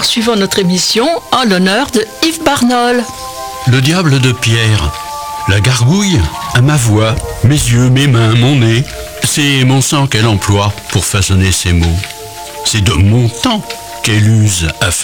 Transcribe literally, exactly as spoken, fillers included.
poursuivons notre émission en l'honneur de Yves Barnol. Le diable de Pierre, la gargouille à ma voix, mes yeux, mes mains, mon nez. C'est mon sang qu'elle emploie pour façonner ses mots. C'est de mon temps qu'elle use afin